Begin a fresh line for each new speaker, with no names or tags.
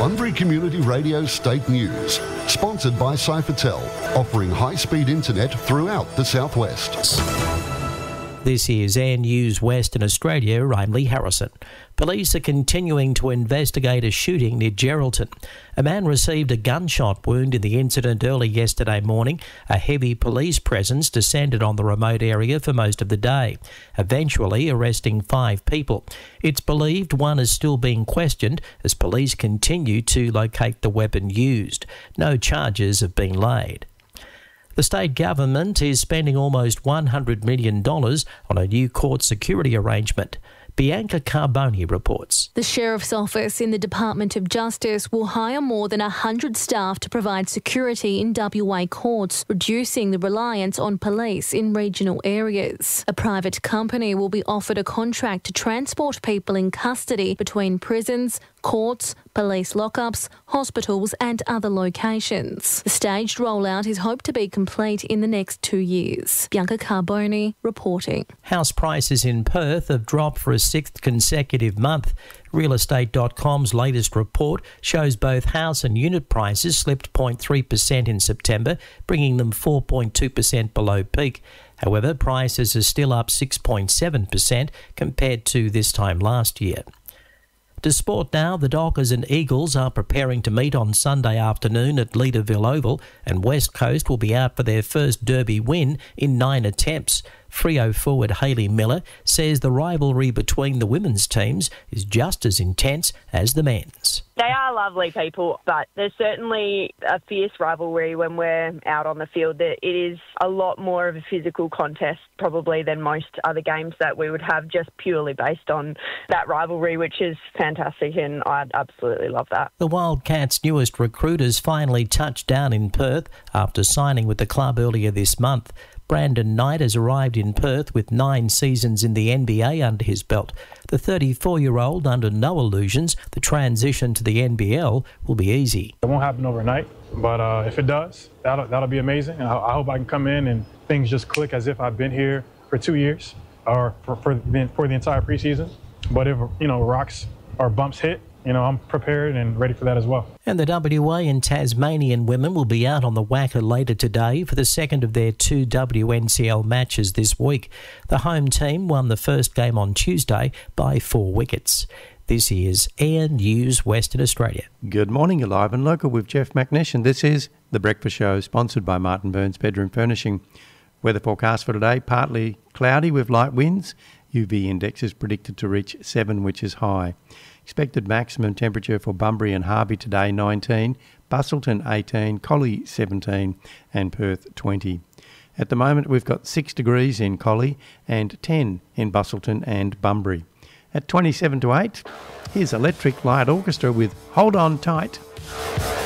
Bunbury Community Radio State News, sponsored by Cyfertel, offering high-speed internet throughout the southwest.
This is Air News Western Australia. I'm Lee Harrison. Police are continuing to investigate a shooting near Geraldton. A man received a gunshot wound in the incident early yesterday morning. A heavy police presence descended on the remote area for most of the day, eventually arresting 5 people. It's believed one is still being questioned as police continue to locate the weapon used. No charges have been laid. The state government is spending almost $100 million on a new court security arrangement. Bianca Carboni reports.
The Sheriff's Office in the Department of Justice will hire more than 100 staff to provide security in WA courts, reducing the reliance on police in regional areas. A private company will be offered a contract to transport people in custody between prisons, courts, police lockups, hospitals and other locations. The staged rollout is hoped to be complete in the next 2 years. Bianca Carboni reporting.
House prices in Perth have dropped for a 6th consecutive month. Realestate.com's latest report shows both house and unit prices slipped 0.3% in September, bringing them 4.2% below peak. However, prices are still up 6.7% compared to this time last year. To sport now, the Dockers and Eagles are preparing to meet on Sunday afternoon at Leederville Oval, and West Coast will be out for their first Derby win in 9 attempts. Freo forward Hayley Miller says the rivalry between the women's teams is just as intense as the men's.
They are lovely people, but there's certainly a fierce rivalry when we're out on the field. It is a lot more of a physical contest probably than most other games that we would have, just purely based on that rivalry, which is fantastic, and I absolutely love that.
The Wildcats' newest recruiters finally touched down in Perth after signing with the club earlier this month. Brandon Knight has arrived in Perth with 9 seasons in the NBA under his belt. The 34-year-old, under no illusions, the transition to the NBL will be easy.
It won't happen overnight, but if it does, that'll be amazing. I hope I can come in and things just click as if I've been here for 2 years or for the entire preseason. But if rocks or bumps hit, I'm prepared and ready for that as well.
And the WA and Tasmanian women will be out on the WACA later today for the second of their 2 WNCL matches this week. The home team won the first game on Tuesday by 4 wickets. This is Air News Western Australia.
Good morning, you're live and local with Jeff McNish, and this is The Breakfast Show, sponsored by Martin Burns Bedroom Furnishing. Weather forecast for today, partly cloudy with light winds. UV index is predicted to reach 7, which is high. Expected maximum temperature for Bunbury and Harvey today, 19, Busselton 18, Collie 17 and Perth 20. At the moment we've got 6 degrees in Collie and 10 in Busselton and Bunbury. At 27 to 8, here's Electric Light Orchestra with Hold On Tight.